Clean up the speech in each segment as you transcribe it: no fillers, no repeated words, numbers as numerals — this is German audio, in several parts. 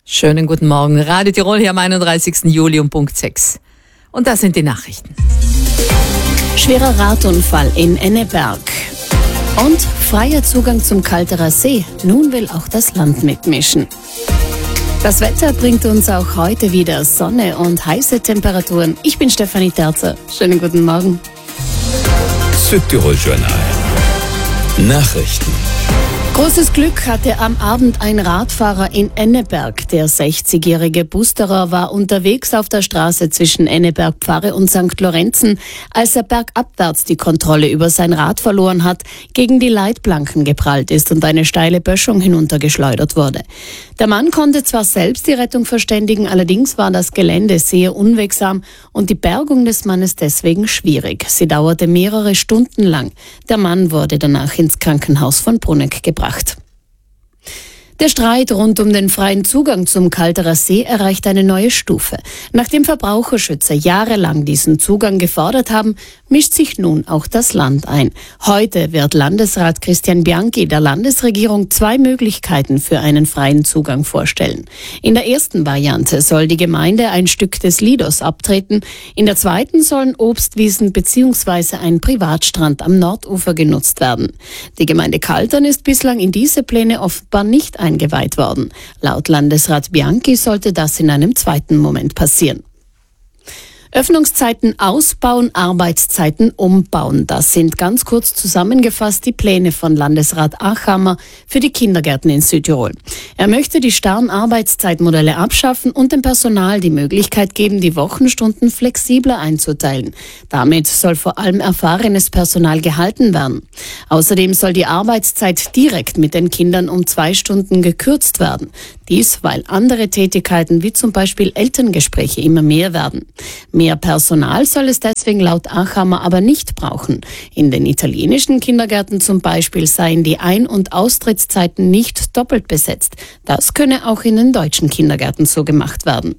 Schönen guten Morgen. Radio Tirol hier am 31. Juli um Punkt 6. Und das sind die Nachrichten. Schwerer Radunfall in Enneberg. Und freier Zugang zum Kalterer See. Nun will auch das Land mitmischen. Das Wetter bringt uns auch heute wieder Sonne und heiße Temperaturen. Ich bin Stefanie Terzer. Schönen guten Morgen. Südtirol Journal. Nachrichten. Großes Glück hatte am Abend ein Radfahrer in Enneberg. Der 60-jährige Busterer war unterwegs auf der Straße zwischen Enneberg-Pfarre und St. Lorenzen, als er bergabwärts die Kontrolle über sein Rad verloren hat, gegen die Leitplanken geprallt ist und eine steile Böschung hinuntergeschleudert wurde. Der Mann konnte zwar selbst die Rettung verständigen, allerdings war das Gelände sehr unwegsam und die Bergung des Mannes deswegen schwierig. Sie dauerte mehrere Stunden lang. Der Mann wurde danach ins Krankenhaus von Bruneck gebracht. Der Streit rund um den freien Zugang zum Kalterer See erreicht eine neue Stufe. Nachdem Verbraucherschützer jahrelang diesen Zugang gefordert haben, mischt sich nun auch das Land ein. Heute wird Landesrat Christian Bianchi der Landesregierung 2 Möglichkeiten für einen freien Zugang vorstellen. In der ersten Variante soll die Gemeinde ein Stück des Lidos abtreten. In der zweiten sollen Obstwiesen bzw. ein Privatstrand am Nordufer genutzt werden. Die Gemeinde Kaltern ist bislang in diese Pläne offenbar nicht eingeweiht worden. Laut Landesrat Bianchi sollte das in einem zweiten Moment passieren. Öffnungszeiten ausbauen, Arbeitszeiten umbauen. Das sind ganz kurz zusammengefasst die Pläne von Landesrat Achammer für die Kindergärten in Südtirol. Er möchte die starren Arbeitszeitmodelle abschaffen und dem Personal die Möglichkeit geben, die Wochenstunden flexibler einzuteilen. Damit soll vor allem erfahrenes Personal gehalten werden. Außerdem soll die Arbeitszeit direkt mit den Kindern um 2 Stunden gekürzt werden. Dies, weil andere Tätigkeiten wie zum Beispiel Elterngespräche immer mehr werden. Mehr Personal soll es deswegen laut Achammer aber nicht brauchen. In den italienischen Kindergärten zum Beispiel seien die Ein- und Austrittszeiten nicht doppelt besetzt. Das könne auch in den deutschen Kindergärten so gemacht werden.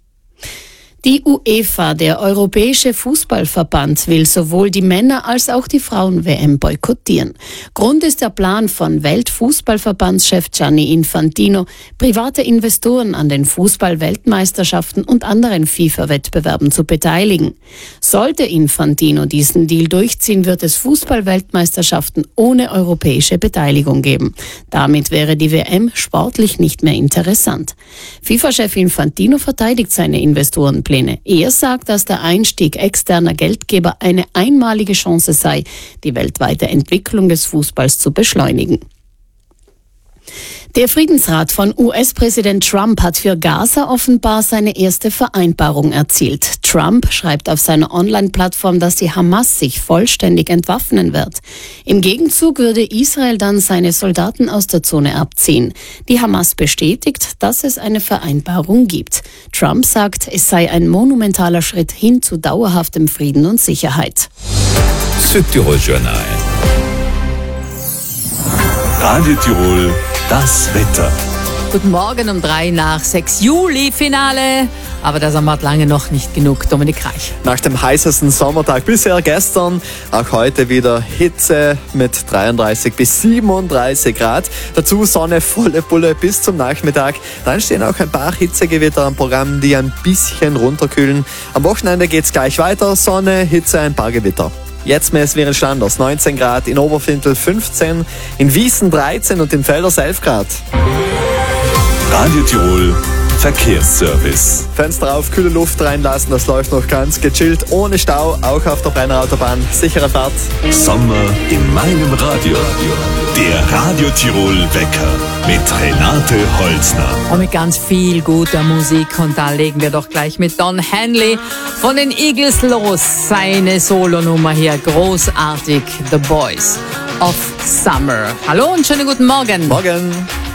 Die UEFA, der Europäische Fußballverband, will sowohl die Männer- als auch die Frauen-WM boykottieren. Grund ist der Plan von Weltfußballverbandschef Gianni Infantino, private Investoren an den Fußball-Weltmeisterschaften und anderen FIFA-Wettbewerben zu beteiligen. Sollte Infantino diesen Deal durchziehen, wird es Fußball-Weltmeisterschaften ohne europäische Beteiligung geben. Damit wäre die WM sportlich nicht mehr interessant. FIFA-Chef Infantino verteidigt seine Investorenpläne. Er sagt, dass der Einstieg externer Geldgeber eine einmalige Chance sei, die weltweite Entwicklung des Fußballs zu beschleunigen. Der Friedensrat von US-Präsident Trump hat für Gaza offenbar seine erste Vereinbarung erzielt. Trump schreibt auf seiner Online-Plattform, dass die Hamas sich vollständig entwaffnen wird. Im Gegenzug würde Israel dann seine Soldaten aus der Zone abziehen. Die Hamas bestätigt, dass es eine Vereinbarung gibt. Trump sagt, es sei ein monumentaler Schritt hin zu dauerhaftem Frieden und Sicherheit. Südtirol Journal. Radio Tirol, das Wetter. Guten Morgen um 3 nach 6 Juli-Finale. Aber das haben wir lange noch nicht genug. Dominik Reich. Nach dem heißesten Sommertag bisher gestern, auch heute wieder Hitze mit 33 bis 37 Grad. Dazu Sonne volle Pulle bis zum Nachmittag. Dann stehen auch ein paar Hitzegewitter am Programm, die ein bisschen runterkühlen. Am Wochenende geht's gleich weiter. Sonne, Hitze, ein paar Gewitter. Jetzt messen wir in Standers 19 Grad, in Oberfintel 15, in Wiesen 13 und in Felders 11 Grad. Radio Tirol Verkehrsservice. Fenster auf, kühle Luft reinlassen, das läuft noch ganz gechillt, ohne Stau, auch auf der Brenner Autobahn. Sichere Fahrt. Sommer in meinem Radio. Der Radio Tirol Wecker mit Renate Holzner. Und mit ganz viel guter Musik. Und da legen wir doch gleich mit Don Henley von den Eagles los. Seine Solonummer hier, großartig. The Boys of Summer. Hallo und schönen guten Morgen. Morgen.